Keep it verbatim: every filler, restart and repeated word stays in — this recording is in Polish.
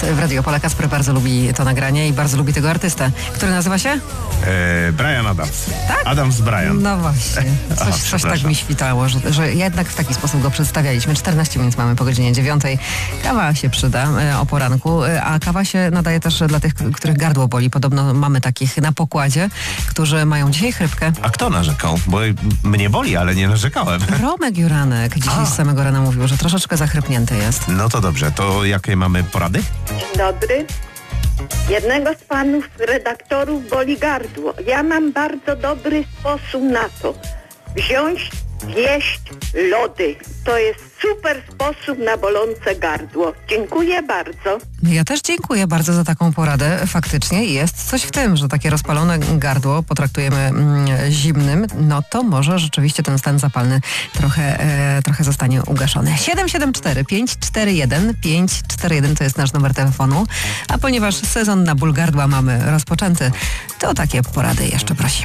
w Radio Pole. Kasper bardzo lubi to nagranie i bardzo lubi tego artystę, który nazywa się? E, Bryan Adams. Tak? Adams Bryan. No właśnie. Coś, Aha, coś tak mi świtało, że, że jednak w taki sposób go przedstawialiśmy. czternaście minut mamy po godzinie dziewiątej. Kawa się przyda e, o poranku, e, a kawa się nadaje też dla tych, których gardło boli. Podobno mamy takich na pokładzie, którzy mają dzisiaj chrypkę. A kto narzekał? Bo mnie boli, ale nie narzekałem. Romek Juranek dzisiaj A. z samego rana mówił, że troszeczkę zachrypnięty jest. No to dobrze, to jakie mamy porady? Dzień dobry. Jednego z panów redaktorów boli gardło. Ja mam bardzo dobry sposób na to. Wziąć, jeść lody. To jest super sposób na bolące gardło. Dziękuję bardzo. Ja też dziękuję bardzo za taką poradę. Faktycznie jest coś w tym, że takie rozpalone gardło potraktujemy mm, zimnym, no to może rzeczywiście ten stan zapalny trochę, e, trochę zostanie ugaszony. siedem siedem cztery pięć cztery jeden pięć cztery jeden to jest nasz numer telefonu, a ponieważ sezon na ból gardła mamy rozpoczęty, to takie porady jeszcze prosimy.